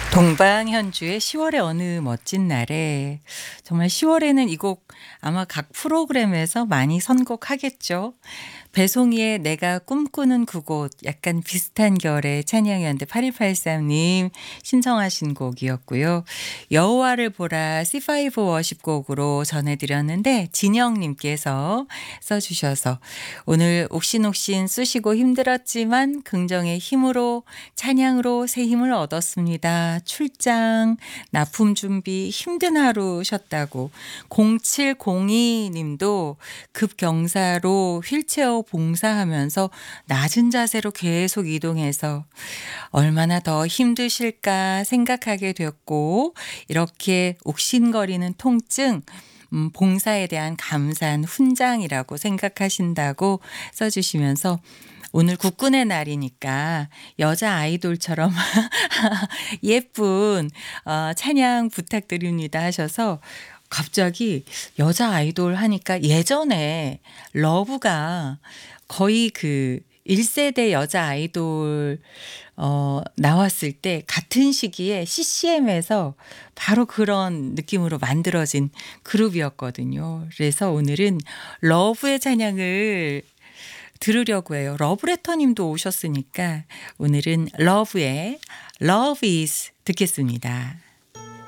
동방현주의 10월의 어느 멋진 날에 정말 10월에는 이 곡 아마 각 프로그램에서 많이 선곡하겠죠. 배송이의 내가 꿈꾸는 그곳 약간 비슷한 결의 찬양이었는데 8283님 신청하신 곡이었고요. 여호와를 보라 C5 워십 곡으로 전해드렸는데 진영님께서 써주셔서 오늘 옥신옥신 쑤시고 힘들었지만 긍정의 힘으로 찬양으로 새 힘을 얻었습니다. 출장, 납품 준비 힘든 하루셨다고 0702님도 급경사로 휠체어 봉사하면서 낮은 자세로 계속 이동해서 얼마나 더 힘드실까 생각하게 됐고 이렇게 옥신거리는 통증 봉사에 대한 감사한 훈장이라고 생각하신다고 써주시면서 오늘 국군의 날이니까 여자 아이돌처럼 예쁜 찬양 부탁드립니다 하셔서 갑자기 여자 아이돌 하니까 예전에 러브가 거의 그 1세대 여자 아이돌 나왔을 때 같은 시기에 CCM에서 바로 그런 느낌으로 만들어진 그룹이었거든요. 그래서 오늘은 러브의 찬양을 들으려고 해요. 러브레터 님도 오셨으니까 오늘은 러브의 Love is 듣겠습니다.